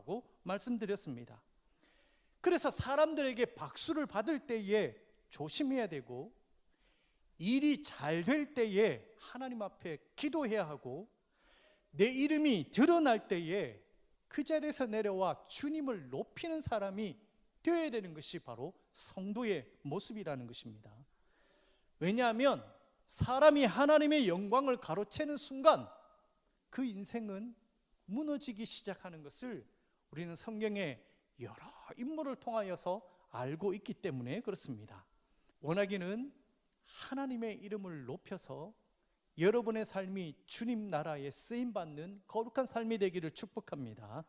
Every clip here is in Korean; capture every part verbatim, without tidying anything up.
라고 말씀드렸습니다. 그래서 사람들에게 박수를 받을 때에 조심해야 되고, 일이 잘 될 때에 하나님 앞에 기도해야 하고, 내 이름이 드러날 때에 그 자리에서 내려와 주님을 높이는 사람이 되어야 되는 것이 바로 성도의 모습이라는 것입니다. 왜냐하면 사람이 하나님의 영광을 가로채는 순간 그 인생은 무너지기 시작하는 것을 우리는 성경의 여러 인물을 통하여서 알고 있기 때문에 그렇습니다. 원하기는 하나님의 이름을 높여서 여러분의 삶이 주님 나라에 쓰임받는 거룩한 삶이 되기를 축복합니다.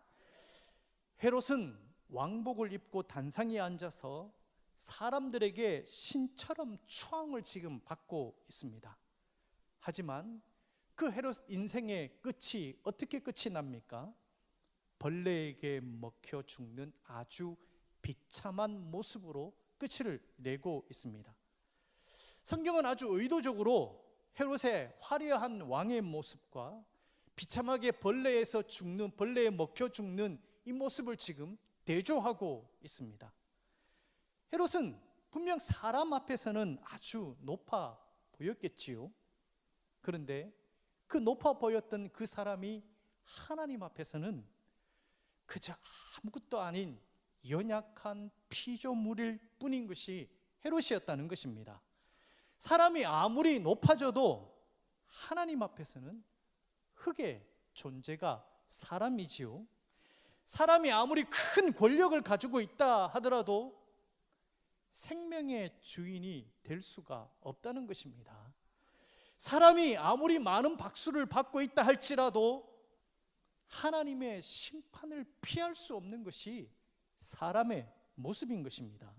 헤롯은 왕복을 입고 단상에 앉아서 사람들에게 신처럼 추앙을 지금 받고 있습니다. 하지만 그 헤롯 인생의 끝이 어떻게 끝이 납니까? 벌레에게 먹혀 죽는 아주 비참한 모습으로 끝을 내고 있습니다. 성경은 아주 의도적으로 헤롯의 화려한 왕의 모습과 비참하게 벌레에서 죽는, 벌레에 먹혀 죽는 이 모습을 지금 대조하고 있습니다. 헤롯은 분명 사람 앞에서는 아주 높아 보였겠지요. 그런데 그 높아 보였던 그 사람이 하나님 앞에서는 그저 아무것도 아닌 연약한 피조물일 뿐인 것이 헤롯이었다는 것입니다. 사람이 아무리 높아져도 하나님 앞에서는 흙의 존재가 사람이지요. 사람이 아무리 큰 권력을 가지고 있다 하더라도 생명의 주인이 될 수가 없다는 것입니다. 사람이 아무리 많은 박수를 받고 있다 할지라도 하나님의 심판을 피할 수 없는 것이 사람의 모습인 것입니다.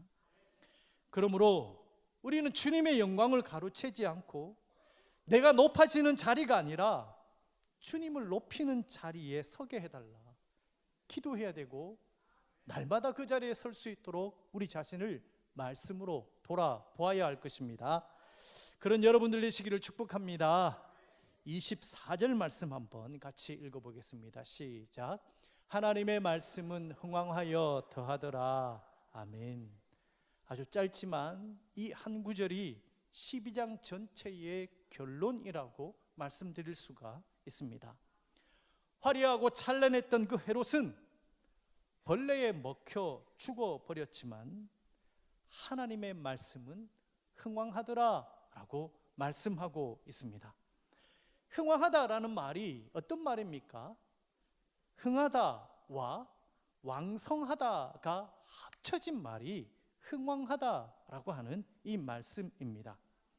그러므로 우리는 주님의 영광을 가로채지 않고 내가 높아지는 자리가 아니라 주님을 높이는 자리에 서게 해달라 기도해야 되고, 날마다 그 자리에 설 수 있도록 우리 자신을 말씀으로 돌아보아야 할 것입니다. 그런 여러분들 되시기를 축복합니다. 이십사 절 말씀 한번 같이 읽어보겠습니다. 시작. 하나님의 말씀은 흥왕하여 더하더라. 아멘. 아주 짧지만 이 한 구절이 십이 장 전체의 결론이라고 말씀드릴 수가 있습니다. 화려하고 찬란했던 그 헤롯은 벌레에 먹혀 죽어버렸지만 하나님의 말씀은 흥왕하더라 라고 말씀하고 있습니다. 흥왕하다라는 말이 어떤 말입니까? 흥하다와 왕성하다가 합쳐진 말이 흥왕하다라고 하는 이 말씀입니다.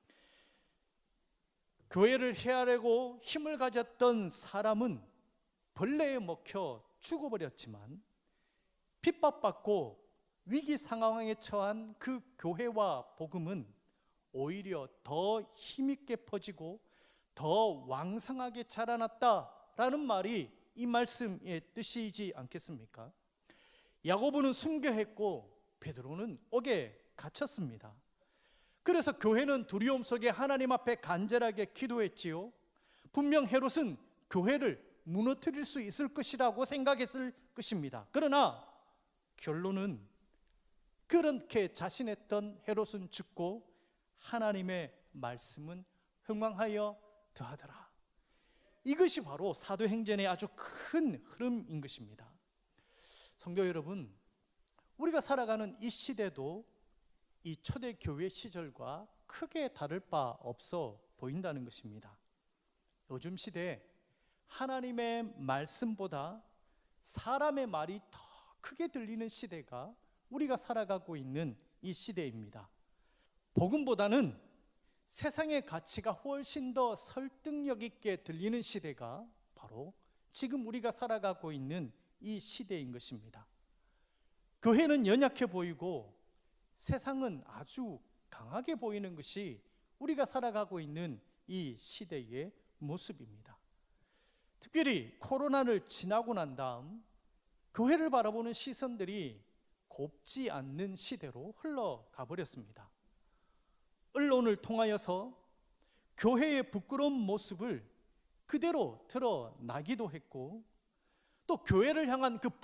교회를 헤아려고 힘을 가졌던 사람은 벌레에 먹혀 죽어버렸지만 핍박받고 위기 상황에 처한 그 교회와 복음은 오히려 더 힘있게 퍼지고 더 왕성하게 자라났다라는 말이 이 말씀의 뜻이지 않겠습니까? 야고보는 순교했고 베드로는 옥에 갇혔습니다. 그래서 교회는 두려움 속에 하나님 앞에 간절하게 기도했지요. 분명 헤롯은 교회를 무너뜨릴 수 있을 것이라고 생각했을 것입니다. 그러나 결론은 그렇게 자신했던 헤롯은 죽고 하나님의 말씀은 흥왕하여 더하더라. 이것이 바로 사도행전의 아주 큰 흐름인 것입니다. 성도 여러분, 우리가 살아가는 이 시대도 이 초대교회 시절과 크게 다를 바 없어 보인다는 것입니다. 요즘 시대에 하나님의 말씀보다 사람의 말이 더 크게 들리는 시대가 우리가 살아가고 있는 이 시대입니다. 복음보다는 세상의 가치가 훨씬 더 설득력 있게 들리는 시대가 바로 지금 우리가 살아가고 있는 이 시대인 것입니다. 교회는 연약해 보이고 세상은 아주 강하게 보이는 것이 우리가 살아가고 있는 이 시대의 모습입니다. 특별히 코로나를 지나고 난 다음 교회를 바라보는 시선들이 곱지 않는 시대로 흘러가 버렸습니다. 언론을 통하여서 교회의 부끄러운 모습을 그대로 드러나기도 했고, 또 교회를 향한 그